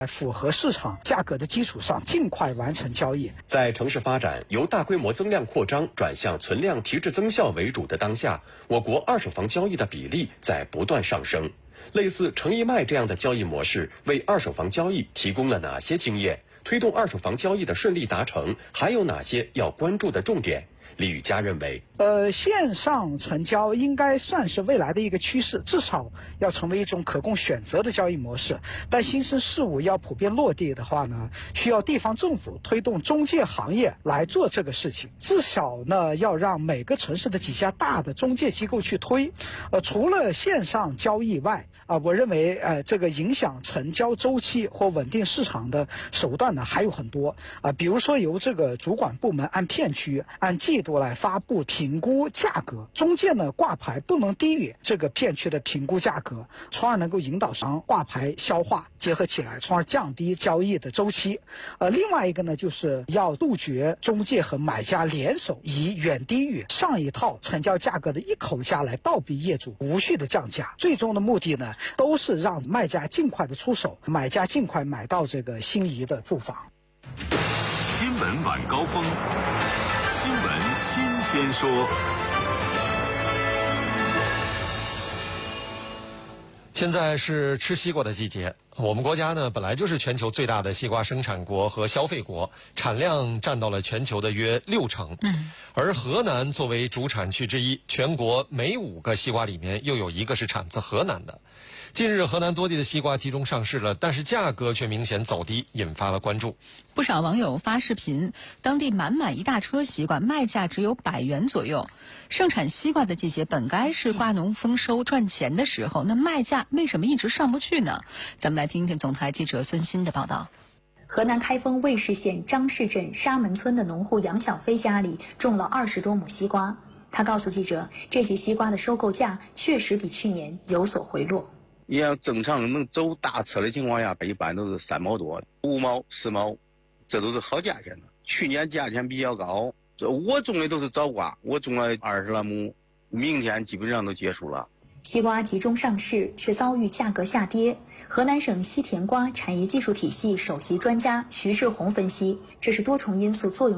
符合市场价格的基础上，尽快完成交易。 在城市发展由大规模增量扩张转向存量提质增效为主的当下，我国二手房交易的比例在不断上升。类似诚意卖这样的交易模式，为二手房交易提供了哪些经验？推动二手房交易的顺利达成，还有哪些要关注的重点？李宇佳认为， 线上成交应该算是未来的一个趋势，至少要成为一种可供选择的交易模式。但新生事物要普遍落地的话呢，需要地方政府推动中介行业来做这个事情。至少呢，要让每个城市的几家大的中介机构去推。除了线上交易外，我认为这个影响成交周期或稳定市场的手段呢还有很多比如说由这个主管部门按片区、按季度来发布评估价格，中介呢挂牌不能低于这个片区的评估价格，从而能够引导商挂牌消化结合起来，从而降低交易的周期。另外一个呢，就是要杜绝中介和买家联手以远低于上一套成交价格的一口价来倒逼业主无序的降价，最终的目的呢都是让卖家尽快的出手，买家尽快买到这个心仪的住房。 新闻晚高峰，新闻新鲜说。 现在是吃西瓜的季节，我们国家呢本来就是全球最大的西瓜生产国和消费国，产量占到了全球的约60%。而河南作为主产区之一，全国每5个西瓜里面又有1个是产自河南的。近日，河南多地的西瓜集中上市了，但是价格却明显走低，引发了关注。 不少网友发视频，当地满一大车西瓜，卖价只有100元左右。盛产西瓜的季节本该是瓜农丰收赚钱的时候，那卖价为什么一直上不去呢？咱们来听听总台记者孙鑫的报道。 河南开封魏氏县张氏镇沙门村的农户杨小飞家里种了20多亩西瓜，他告诉记者，这些西瓜的收购价确实比去年有所回落。 你要正常能走大车的情况下，一般都是3毛多、5毛、10毛，这都是好价钱的。去年价钱比较高，我种的都是早瓜，我种了20来亩，明天基本上都结束了。 西瓜集中上市，却遭遇价格下跌。河南省西甜瓜产业技术体系首席专家徐志宏分析，这是多重因素作用